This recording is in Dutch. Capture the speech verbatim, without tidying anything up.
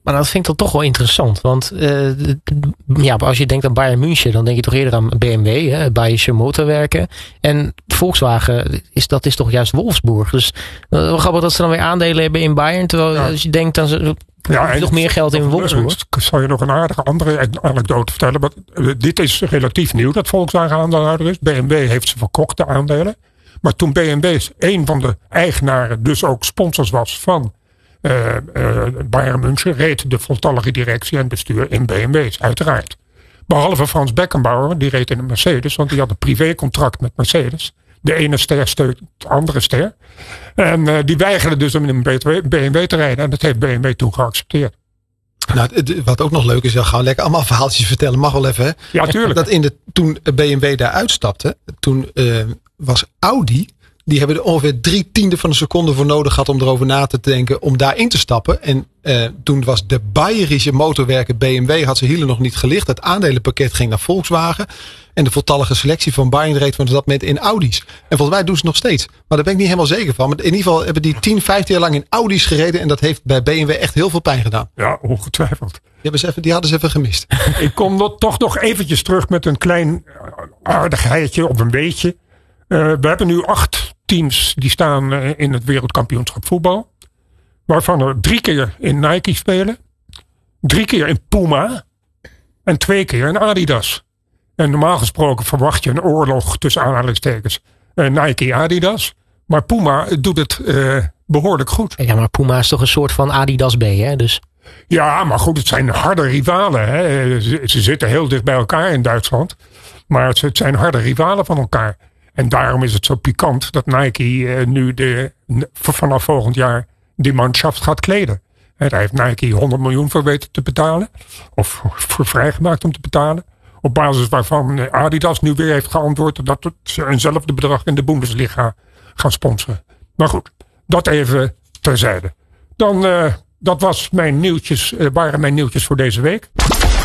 Maar dat vind ik dan toch wel interessant. Want uh, ja, als je denkt aan Bayern München, dan denk je toch eerder aan B M W, hè, Bayerische Motorwerken. En Volkswagen, is, dat is toch juist Wolfsburg. Dus uh, wel grappig dat ze dan weer aandelen hebben in Bayern. Terwijl ja. als je denkt aan ze, ja, en nog meer geld in Wolfsburg. Ik zal je nog een aardige andere anekdote vertellen. Maar uh, dit is relatief nieuw dat Volkswagen aandeelhouder is. B M W heeft ze verkocht, de aandelen. Maar toen B M W een van de eigenaren, dus ook sponsors was van Uh, uh, Bayern München, reed de voltallige directie en bestuur in B M W's, uiteraard. Behalve Frans Beckenbauer, die reed in een Mercedes, want die had een privécontract met Mercedes. De ene ster steunt de andere ster. En uh, die weigerde dus om in een B M W te rijden. En dat heeft B M W toen geaccepteerd. Nou, wat ook nog leuk is, dan gaan we lekker allemaal verhaaltjes vertellen. Mag wel even, hè? Ja, tuurlijk. Dat in de, toen B M W daar uitstapte, toen uh, was Audi. Die hebben er ongeveer drie tiende van een seconde voor nodig gehad om erover na te denken om daarin te stappen. En uh, toen was de Bayerische Motorwerken B M W had zijn hielen nog niet gelicht. Het aandelenpakket ging naar Volkswagen. En de voltallige selectie van Bayern reed van dat moment in Audi's. En volgens mij doen ze het nog steeds. Maar daar ben ik niet helemaal zeker van. Maar in ieder geval hebben die tien, vijftien jaar lang in Audi's gereden. En dat heeft bij B M W echt heel veel pijn gedaan. Ja, ongetwijfeld. Die, hebben ze even, die hadden ze even gemist. Ik kom nog, toch nog eventjes terug met een klein aardigheidje of een beetje. Uh, we hebben nu acht teams die staan in het wereldkampioenschap voetbal. Waarvan er drie keer in Nike spelen. Drie keer in Puma. En twee keer in Adidas. En normaal gesproken verwacht je een oorlog tussen aanhalingstekens. Uh, Nike, Adidas. Maar Puma doet het uh, behoorlijk goed. Ja, maar Puma is toch een soort van Adidas B, hè? Dus... Ja, maar goed, het zijn harde rivalen. Hè? Ze, ze zitten heel dicht bij elkaar in Duitsland. Maar het, het zijn harde rivalen van elkaar. En daarom is het zo pikant dat Nike uh, nu de, vanaf volgend jaar die manschaft gaat kleden. En daar heeft Nike honderd miljoen voor weten te betalen. Of voor vrijgemaakt om te betalen. Op basis waarvan Adidas nu weer heeft geantwoord dat ze eenzelfde bedrag in de Bundesliga gaan sponsoren. Maar goed, dat even terzijde. Dan, uh, dat was mijn nieuwtjes, uh, waren mijn nieuwtjes voor deze week.